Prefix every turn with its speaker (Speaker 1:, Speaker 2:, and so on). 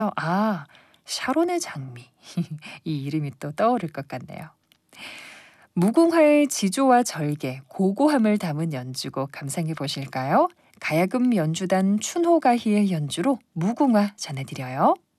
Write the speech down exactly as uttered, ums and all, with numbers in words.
Speaker 1: 아, 샤론의 장미. 이 이름이 또 떠오를 것 같네요. 무궁화의 지조와 절개, 고고함을 담은 연주곡 감상해 보실까요? 가야금 연주단 춘호가희의 연주로 무궁화 전해드려요.